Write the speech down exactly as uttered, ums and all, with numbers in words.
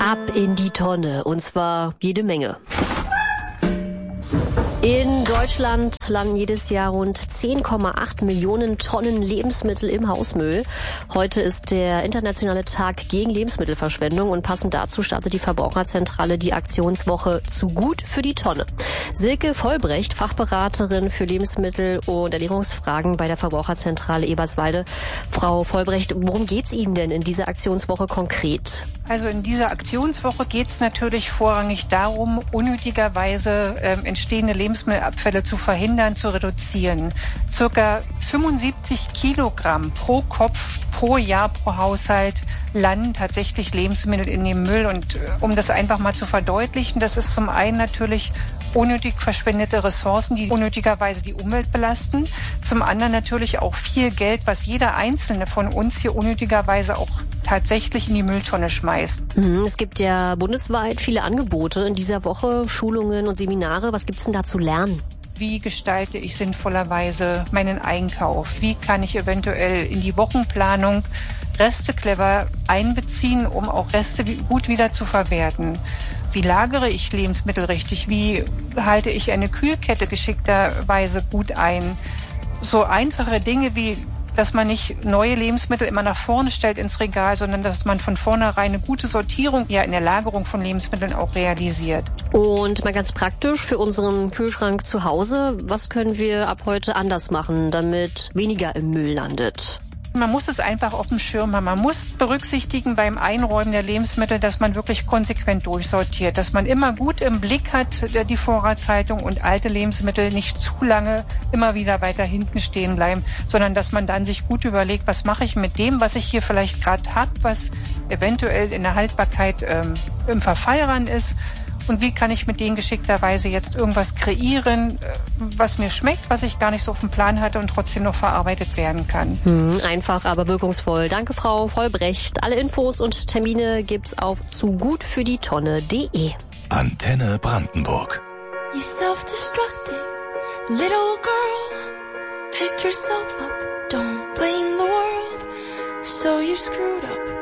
Ab in die Tonne, und zwar jede Menge. In Deutschland landen jedes Jahr rund zehn Komma acht Millionen Tonnen Lebensmittel im Hausmüll. Heute ist der internationale Tag gegen Lebensmittelverschwendung und passend dazu startet die Verbraucherzentrale die Aktionswoche Zu gut für die Tonne. Silke Vollbrecht, Fachberaterin für Lebensmittel- und Ernährungsfragen bei der Verbraucherzentrale Eberswalde. Frau Vollbrecht, worum geht's Ihnen denn in dieser Aktionswoche konkret? Also in dieser Aktionswoche geht es natürlich vorrangig darum, unnötigerweise äh, entstehende Lebensmittelabfälle zu verhindern, zu reduzieren. Circa fünfundsiebzig Kilogramm pro Kopf, pro Jahr, pro Haushalt landen tatsächlich Lebensmittel in den Müll. Und äh, um das einfach mal zu verdeutlichen, das ist zum einen natürlich unnötig verschwendete Ressourcen, die unnötigerweise die Umwelt belasten. Zum anderen natürlich auch viel Geld, was jeder Einzelne von uns hier unnötigerweise auch tatsächlich in die Mülltonne schmeißt. Es gibt ja bundesweit viele Angebote in dieser Woche, Schulungen und Seminare. Was gibt's denn da zu lernen? Wie gestalte ich sinnvollerweise meinen Einkauf? Wie kann ich eventuell in die Wochenplanung Reste clever einbeziehen, um auch Reste gut wieder zu verwerten? Wie lagere ich Lebensmittel richtig? Wie halte ich eine Kühlkette geschickterweise gut ein? So einfache Dinge wie, dass man nicht neue Lebensmittel immer nach vorne stellt ins Regal, sondern dass man von vornherein eine gute Sortierung ja in der Lagerung von Lebensmitteln auch realisiert. Und mal ganz praktisch für unseren Kühlschrank zu Hause, was können wir ab heute anders machen, damit weniger im Müll landet? Man muss es einfach auf dem Schirm haben. Man muss berücksichtigen beim Einräumen der Lebensmittel, dass man wirklich konsequent durchsortiert, dass man immer gut im Blick hat, die Vorratshaltung und alte Lebensmittel nicht zu lange immer wieder weiter hinten stehen bleiben, sondern dass man dann sich gut überlegt, was mache ich mit dem, was ich hier vielleicht gerade habe, was eventuell in der Haltbarkeit ähm, im Verfall ran ist. Und wie kann ich mit denen geschickterweise jetzt irgendwas kreieren, was mir schmeckt, was ich gar nicht so auf dem Plan hatte und trotzdem noch verarbeitet werden kann. Hm, einfach, aber wirkungsvoll. Danke, Frau Vollbrecht. Alle Infos und Termine gibt's auf zu gut für die Tonne punkt de. Antenne Brandenburg. You self-destructing little girl. Pick yourself up, don't blame the world. So you screwed up.